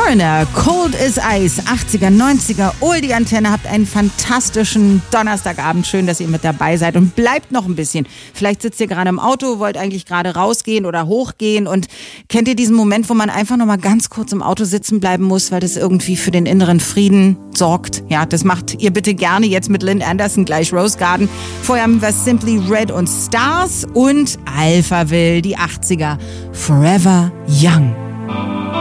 Foreigner, Cold as Ice, 80er, 90er, Oldie Antenne. Habt einen fantastischen Donnerstagabend. Schön, dass ihr mit dabei seid und bleibt noch ein bisschen. Vielleicht sitzt ihr gerade im Auto, wollt eigentlich gerade rausgehen oder hochgehen und kennt ihr diesen Moment, wo man einfach noch mal ganz kurz im Auto sitzen bleiben muss, weil das irgendwie für den inneren Frieden sorgt? Ja, das macht ihr bitte gerne jetzt mit Lynn Anderson, gleich Rose Garden. Vorher haben wir Simply Red und Stars und Alphaville, die 80er, Forever Young.